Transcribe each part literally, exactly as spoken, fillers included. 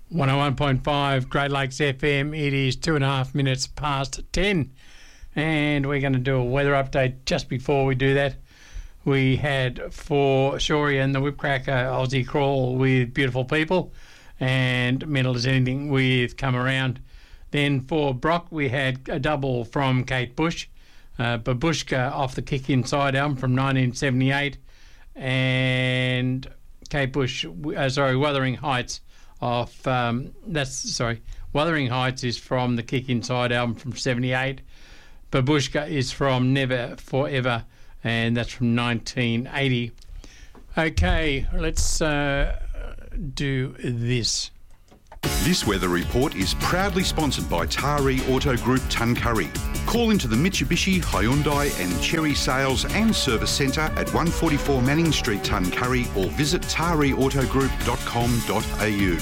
one oh one point five Great Lakes F M. It is two and a half minutes past ten, and we're going to do a weather update. Just before we do that, we had for Shory and the Whipcracker Aussie Crawl with Beautiful People, and Mental as Anything with Come Around. Then for Brock, we had a double from Kate Bush, uh, Babushka off the Kick Inside album from nineteen seventy-eight, and Kate Bush, uh, sorry, Wuthering Heights of, um, that's, sorry, Wuthering Heights is from the Kick Inside album from seventy-eight. Babushka is from Never Forever, and that's from nineteen eighty. Okay, let's uh, do this. This weather report is proudly sponsored by Tari Auto Group Tuncurry. Call into the Mitsubishi, Hyundai and Cherry Sales and Service Centre at one forty-four Manning Street, Tuncurry, or visit tari auto group dot com dot a u.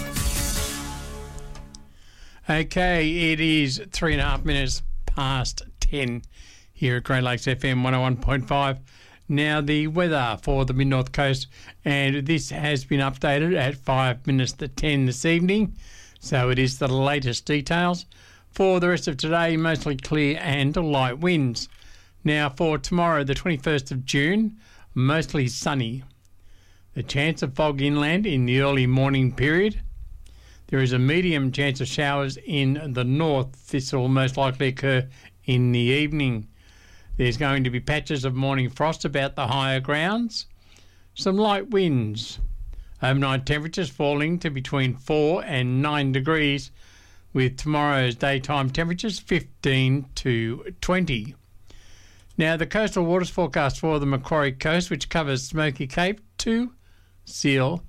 Okay, it is three and a half minutes past ten here at Great Lakes F M one oh one point five. Now the weather for the Mid-North Coast, and this has been updated at five minutes to ten this evening, so it is the latest details. For the rest of today, mostly clear and light winds. Now for tomorrow, the twenty-first of June, mostly sunny. The chance of fog inland in the early morning period. There is a medium chance of showers in the north. This will most likely occur in the evening. There's going to be patches of morning frost about the higher grounds. Some light winds. Overnight temperatures falling to between four and nine degrees, with tomorrow's daytime temperatures fifteen to twenty. Now the coastal waters forecast for the Macquarie Coast, which covers Smoky Cape to Seal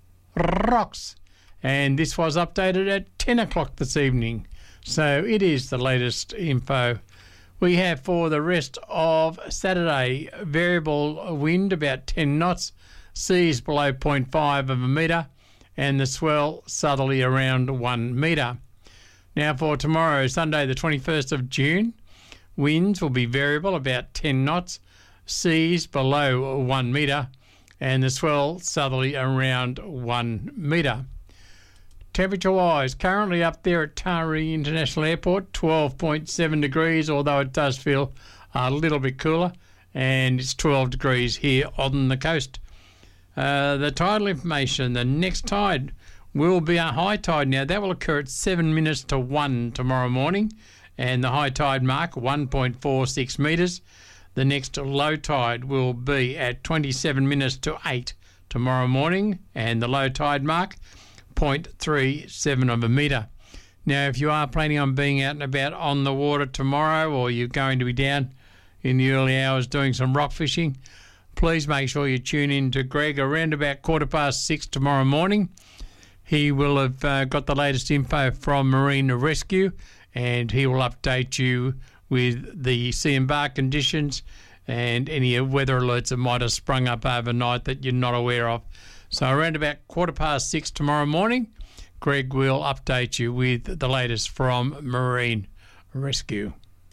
Rocks. And this was updated at ten o'clock this evening. So it is the latest info. We have for the rest of Saturday, variable wind about ten knots, seas below zero point five of a metre, and the swell southerly around one metre. Now for tomorrow, Sunday the twenty-first of June, winds will be variable about ten knots, seas below one metre, and the swell southerly around one metre. Temperature-wise, currently up there at Taree International Airport, twelve point seven degrees, although it does feel a little bit cooler, and it's twelve degrees here on the coast. Uh, the tidal information, the next tide will be a high tide. Now, that will occur at seven minutes to one tomorrow morning, and the high tide mark, one point four six metres. The next low tide will be at twenty-seven minutes to eight tomorrow morning, and the low tide mark, zero point three seven of a metre. Now, if you are planning on being out and about on the water tomorrow, or you're going to be down in the early hours doing some rock fishing, please make sure you tune in to Greg around about quarter past six tomorrow morning. He will have uh, got the latest info from Marine Rescue, and he will update you with the sea and bar conditions and any weather alerts that might have sprung up overnight that you're not aware of. So around about quarter past six tomorrow morning, Greg will update you with the latest from Marine Rescue.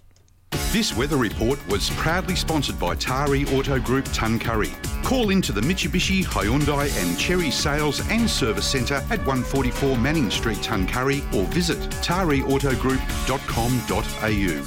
This weather report was proudly sponsored by Tari Auto Group Tuncurry. Call into the Mitsubishi, Hyundai and Cherry Sales and Service Centre at one forty-four Manning Street, Tuncurry, or visit tari auto group dot com dot a u.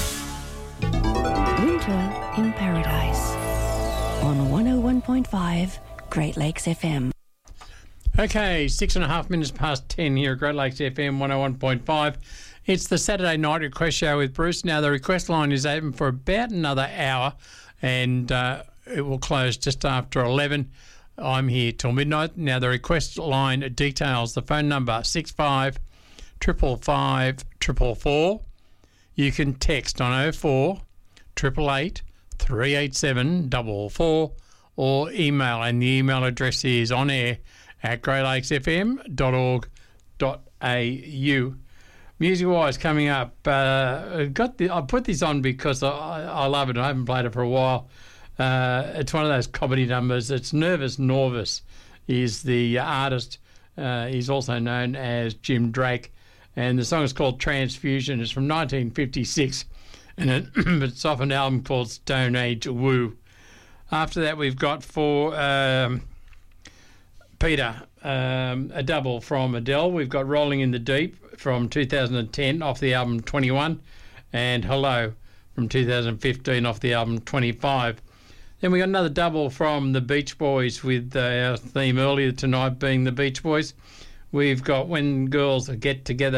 Winter in Paradise on one oh one point five Great Lakes F M. Okay, six and a half minutes past ten here at Great Lakes F M one oh one point five. It's the Saturday night request show with Bruce. Now, the request line is open for about another hour, and uh, it will close just after eleven. I'm here till midnight. Now, the request line details the phone number six five five five five four four. You can text on oh four eight eight eight three eight seven four four or email, and the email address is on air at great lakes f m dot org dot a u. Music-wise, coming up, uh, got the, I put this on because I, I love it. I haven't played it for a while. Uh, it's one of those comedy numbers. It's Nervous Norvis is the artist. Uh, he's also known as Jim Drake, and the song is called Transfusion. It's from nineteen fifty-six, and it, it's off an album called Stone Age Woo. After that, we've got for um, Peter um, a double from Adele. We've got Rolling in the Deep from two thousand ten off the album twenty-one, and Hello from two thousand fifteen off the album twenty-five. Then we got another double from the Beach Boys, with uh, our theme earlier tonight being the Beach Boys. We've got When Girls Get Together